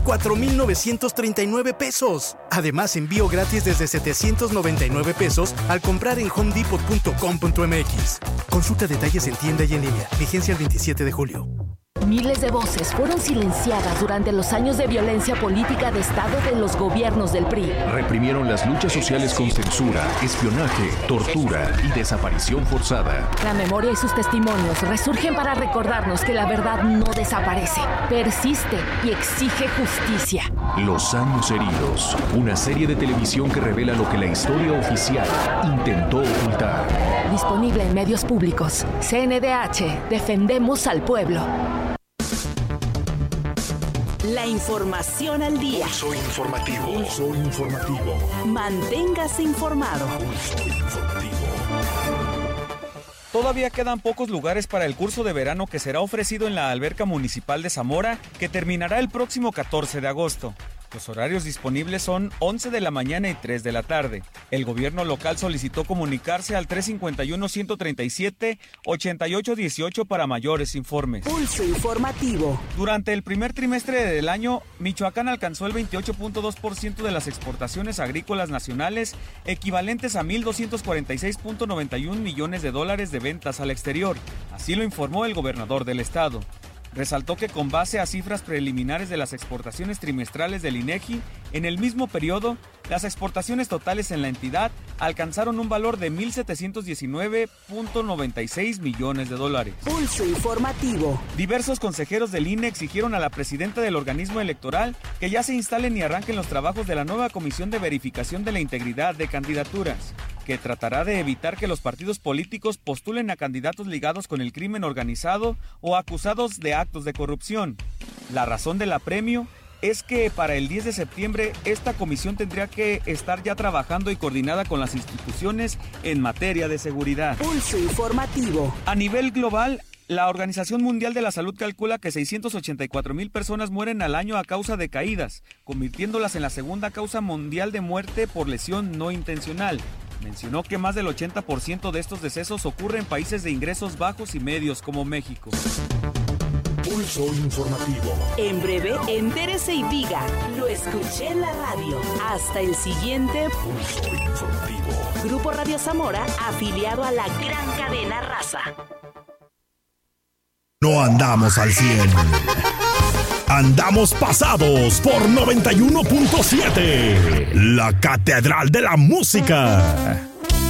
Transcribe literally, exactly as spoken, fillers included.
cuatro mil novecientos treinta y nueve pesos. Además, envío gratis desde setecientos noventa y nueve pesos al comprar en home depot punto com punto m x. Consulta detalles en tienda y en línea. Vigencia el veintisiete de julio. Miles de voces fueron silenciadas durante los años de violencia política de Estado de los gobiernos del P R I. Reprimieron las luchas sociales con censura, espionaje, tortura y desaparición forzada. La memoria y sus testimonios resurgen para recordarnos que la verdad no desaparece, persiste y exige justicia. Los años heridos, una serie de televisión que revela lo que la historia oficial intentó ocultar. Disponible en medios públicos. C N D H, defendemos al pueblo. La información al día. Pulso informativo. Pulso informativo. Manténgase informado. Pulso informativo. Todavía quedan pocos lugares para el curso de verano que será ofrecido en la Alberca Municipal de Zamora, que terminará el próximo catorce de agosto. Los horarios disponibles son once de la mañana y tres de la tarde. El gobierno local solicitó comunicarse al tres cinco uno, uno tres siete, ocho ocho uno ocho para mayores informes. Pulso informativo. Durante el primer trimestre del año, Michoacán alcanzó el veintiocho punto dos por ciento de las exportaciones agrícolas nacionales, equivalentes a mil doscientos cuarenta y seis punto noventa y uno millones de dólares de ventas al exterior. Así lo informó el gobernador del estado. Resaltó que con base a cifras preliminares de las exportaciones trimestrales del INEGI, en el mismo periodo, las exportaciones totales en la entidad alcanzaron un valor de mil setecientos diecinueve punto noventa y seis millones de dólares. Pulso informativo. Diversos consejeros del I N E exigieron a la presidenta del organismo electoral que ya se instalen y arranquen los trabajos de la nueva Comisión de Verificación de la Integridad de Candidaturas, que tratará de evitar que los partidos políticos postulen a candidatos ligados con el crimen organizado o acusados de actos de corrupción. La razón del apremio es que para el diez de septiembre esta comisión tendría que estar ya trabajando y coordinada con las instituciones en materia de seguridad. Pulso informativo. A nivel global, la Organización Mundial de la Salud calcula que seiscientas ochenta y cuatro mil personas mueren al año a causa de caídas, convirtiéndolas en la segunda causa mundial de muerte por lesión no intencional. Mencionó que más del ochenta por ciento de estos decesos ocurren en países de ingresos bajos y medios como México. Pulso informativo. En breve, entérese y diga, lo escuché en la radio. Hasta el siguiente Pulso informativo. Grupo Radio Zamora, afiliado a la gran cadena Raza. No andamos al cien. Andamos pasados por noventa y uno punto siete. La Catedral de la Música.